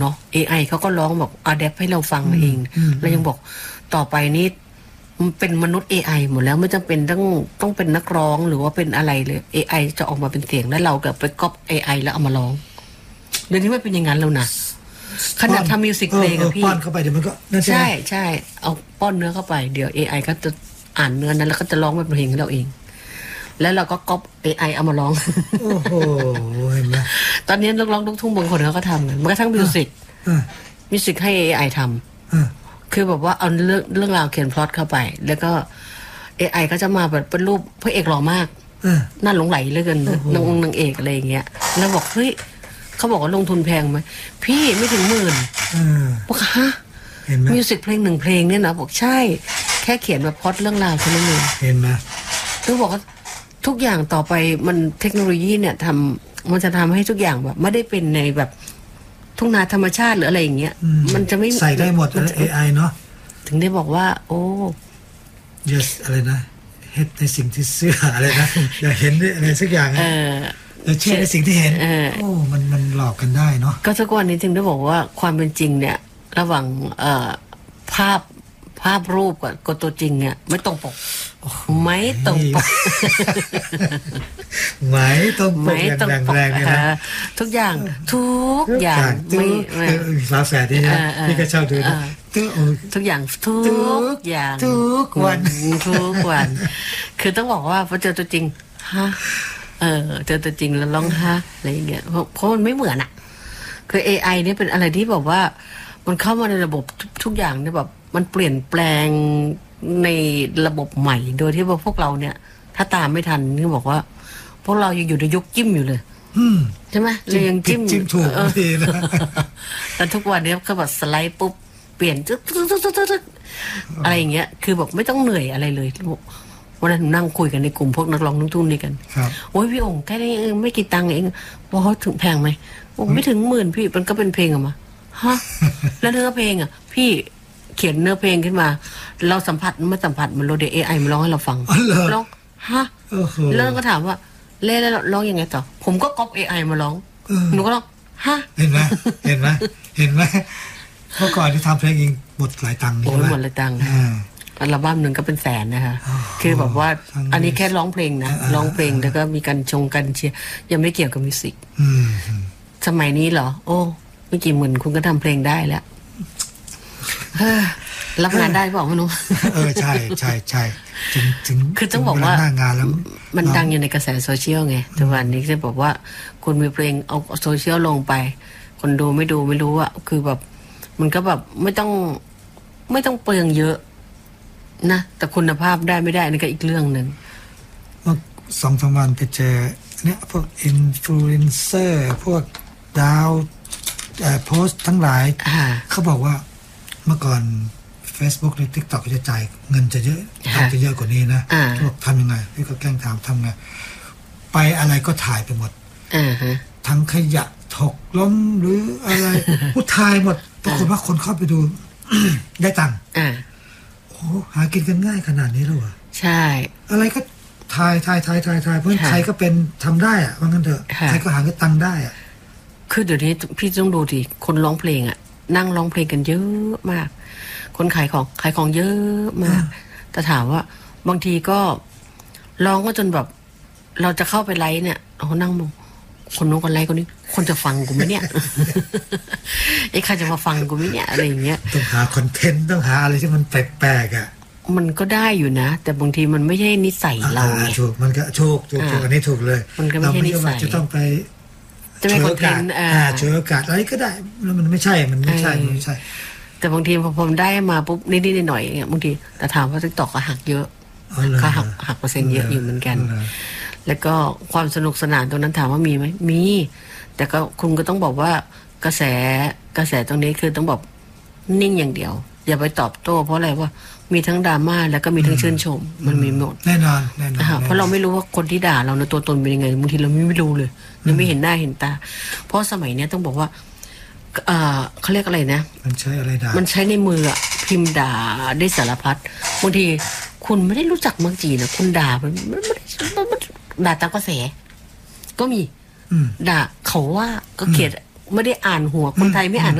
เนาะ AI เขาก็ร้องบอกอะแดปให้เราฟังเองแล้วยังบอกต่อไปนี้มันเป็นมนุษย์ AI หมดแล้วไม่จำเป็นต้องเป็นนักร้องหรือว่าเป็นอะไรเลย AI จะออกมาเป็นเสียงแล้วเราก็ไปก๊อป AI แล้วเอามาร้องเดี๋ยวนี้ไม่เป็นอย่างนั้นแล้วนะขนาดทำมิวสิกเพลงอะพี่ป้อนเข้าไปเดี๋ยวมันก็ใช่เอาป้อนเนื้อเข้าไปเดี๋ยว AI ก็จะอ่านเนื้อนั้นแล้วก็จะร้องเป็นเพลงให้เราเองแล้วเราก็ก๊อป AI เอามาร้องโอ้โหเห็นไหมตอนนี้นักร้องลูกทุ่งบางคนเขาก็ทำกันแม้กระทั่งมิวสิกให้ AI ทำคือแบบว่าเอาเรื่องราวเขียนพล็อตเข้าไปแล้วก็ AI ก็จะมาแบบเป็นรูปพระเอกหล่อมากน่าหลงไหลเหลือเกินนางเอกอะไรอย่างเงี้ยแล้วบอกเฮ้ยเขาบอกว่าลงทุนแพงไหมพี่ไม่ถึง10,000บอกฮะมิวสิกเพลง1เพลงเนี่ยนะบอกใช่แค่เขียนแบบพล็อตเรื่องราวแค่นั้นเองเห็นไหมคือบอกว่าทุกอย่างต่อไปมันเทคโนโลยีเนี่ยมันจะทำให้ทุกอย่างแบบไม่ได้เป็นในแบบทุ่งนาธรรมชาติหรืออะไรอย่างเงี้ยมันจะไม่ใส่ได้หมดแล้ว AI เนาะถึงได้บอกว่าโอ้ yes อะไรนะเห็นในสิ่งที่เสื้ออะไรนะอย่าเห็นอะไรสักอย่างเชื่อในสิ่งที่เห็นโอ้มันหลอกกันได้เนาะก็ทุกวันนี้ถึงได้บอกว่าความเป็นจริงเนี่ยระหว่างภาพรูปกับตัวจริงเนี่ยไม่ตรงปกไม่ตรงปกไม่ตรงปกอย่างแรงๆนะทุกอย่างไม่ฝาแฝดนี่นะพี่ก็ชอบดูทุกอย่างทุกวันคือต้องบอกว่าพอเจอตัวจริงฮะเจอตัวจริงแล้วร้องฮะอะไรอย่างเงี้ยเพราะมันไม่เหมือนอ่ะคือ AI นี่เป็นอะไรที่แบบว่ามันเข้ามาในระบบทุกอย่างเนี่ยแบบมันเปลี่ยนแปลงในระบบใหม่โดยที่ว่าพวกเราเนี่ยถ้าตามไม่ทันนี่บอกว่าพวกเรายังอยู่ในยุคจิ้มอยู่เลยใช่ไหมเรายังจิ้มถูกดีนะแต่ทุกวันนี้เขาแบบสไลด์ปุ๊บเปลี่ยนอะไรอย่างเงี้ยคือบอกไม่ต้องเหนื่อยอะไรเลยวันนั้นนั่งคุยกันในกลุ่มพวกนักร้องลูกทุ่งนี่กันโอ้ยพี่องค์แค่นี้เองไม่กี่ตังค์เองว่าเขาถึงแพงไหมไม่ถึง10,000พี่มันก็เป็นเพลงออกมาฮะแล้วเนื้อเพลงอ่ะพี่เขียนเนื้อเพลงขึ้นมาเราสัมผัสไม่สัมผัสมันโรเด AI มันร้องให้เราฟังร้องฮะแล้วก็ถามว่าเล่แล้วร้องยังไงต่อผมก็ก๊อป AI มาร้องหนูก็ร้องฮะเห็นไหมเมื่อก่อนที่ทำเพลงเองหมดหลายตังค์โอ้ยหมดหลายตังค์อัลบั้มหนึ่งก็เป็นแสนนะคะคือแบบว่าอันนี้แค่ร้องเพลงนะร้องเพลงแล้วก็มีการกันเชียร์ยังไม่เกี่ยวกับมิวสิกสมัยนี้เหรอโอ้ไม่กี่หมื่นคุณก็ทำเพลงได้แล้วรับงานได้บอกไม่รู้ใช่ถึงคือต้องบอกว่ามันดังอยู่ในกระแสโซเชียลไงแต่วันนี้จะบอกว่าคุณมีเพลงเอาโซเชียลลงไปคนดูไม่รู้อะคือแบบมันก็แบบไม่ต้องเปลืองเยอะนะแต่คุณภาพได้ไม่ได้นี่ก็อีกเรื่องนึงเมื่อ 2-3 วันไปเจอเนี่ยพวกอินฟลูเอนเซอร์พวกดาวโพสต์ทั้งหลายเขาบอกว่าเมื่อก่อน Facebook หรือ TikTok จะจ่ายเงินจะเยอะจะเยอะกว่านี้นะพวกทำยังไงพี่ก็แกล้งถามทำไงไปอะไรก็ถ่ายไปหมดทั้งขยะถกล้มหรืออะไรผู้ถ่ายหมดปรากฏว่าคนเข้าไปดู ได้ตังค์โอ้หากินกันง่ายขนาดนี้แล้วเหรอใช่อะไรก็ถ่ายเพราะใครก็เป็นทำได้อะว่างั้นเถอะใครก็หาเงินตังค์ได้อะคือเดี๋ยวนี้พี่ต้องดูดิคนร้องเพลงอะนั่งร้องเพลงกันเยอะมากคนขายของเยอะมากแต่ถามว่าบางทีก็ร้องก็จนแบบเราจะเข้าไปไลฟ์เนี่ยเรานั่งมองคนนู้นคนไลฟ์คนนี้คนจะฟังกูไหมเนี่ยไอ้ใครจะมาฟังกูไหมเนี่ยอะไรอย่างเงี้ยต้องหาคอนเทนต์ต้องหาอะไรที่มันแปลกๆอ่ะมันก็ได้อยู่นะแต่บางทีมันไม่ใช่นิสัยเราไงถูกมันก็ถูกอันนี้ถูกเลยมันก็ไม่ใช่นิสัยจะต้องไปช่วยโอกาสอะไรก็ได้แล้วมันไม่ใช่แต่บางทีพอผมได้มาปุ๊บนิดๆหน่อยๆบางทีแต่ถามว่าTikTokก็หักเยอะก็หักเปอร์เซ็นต์เยอะอยู่เหมือนกันแล้วก็ความสนุกสนานตรงนั้นถามว่ามีไหมมีแต่ก็คุณก็ต้องบอกว่ากระแสตรงนี้คือต้องบอกนิ่งอย่างเดียวอย่าไปตอบโต้เพราะอะไรว่ามีทั้งดราม่าแล้วก็มีทั้งชื่นชมมันมีหมดแน่นอนเพราะเราไม่รู้ว่าคนที่ด่าเราในตัวตนเป็นยังไงบางทีเราไม่รู้เลยยังไม่เห็นหน้าเห็นตาเพราะสมัยนี้ต้องบอกว่าเขาเรียกอะไรนะมันใช้อะไรด่ามันใช้ในมือพิมพ์ด่าได้สารพัดบางทีคุณไม่ได้รู้จักเมืองจีนนะคุณด่ามันด่าตามกระแสก็มีด่าเขาว่าก็เขียนไม่ได้อ่านหัวคนไทยไม่อ่าน